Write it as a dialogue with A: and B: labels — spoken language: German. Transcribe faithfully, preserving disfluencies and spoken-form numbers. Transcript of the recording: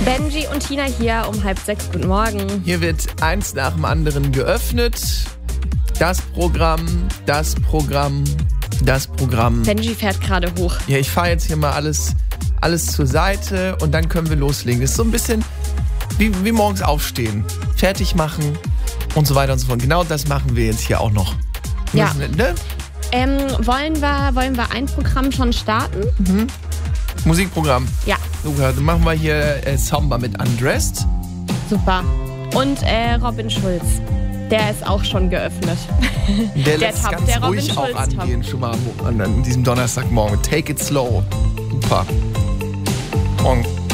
A: Benji und Tina hier um halb sechs. Guten Morgen.
B: Hier wird eins nach dem anderen geöffnet. Das Programm, das Programm, das Programm.
A: Benji fährt gerade hoch.
B: Ja, ich fahre jetzt hier mal alles, alles zur Seite und dann können wir loslegen. Das ist so ein bisschen wie, wie morgens aufstehen, fertig machen und so weiter und so fort. Genau das machen wir jetzt hier auch noch.
A: Ja.
B: Müssen, ne?
A: Ähm, wollen wir, wollen wir ein Programm schon starten?
B: Mhm. Musikprogramm.
A: Ja.
B: Luca, dann machen wir hier äh, Samba mit Undressed.
A: Super. Und äh, Robin Schulz. Der ist auch schon geöffnet.
B: Der,
A: der
B: lässt
A: Top,
B: ganz
A: der Robin
B: ruhig
A: Schulz
B: auch angehen, schon mal an, an diesem Donnerstagmorgen. Take it slow. Super. Morgen.